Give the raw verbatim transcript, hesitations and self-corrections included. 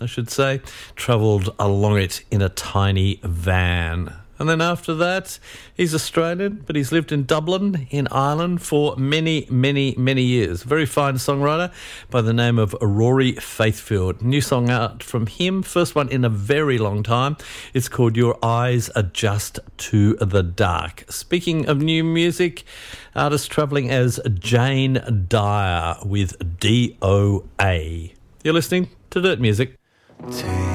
I should say, travelled along it in a tiny van. And then after that, he's Australian, but he's lived in Dublin, in Ireland, for many, many, many years. Very fine songwriter by the name of Rory Faithfield. New song out from him, first one in a very long time. It's called Your Eyes Adjust to the Dark. Speaking of new music, artist travelling as Jane Dyer with D O A. You're listening to Dirt Music.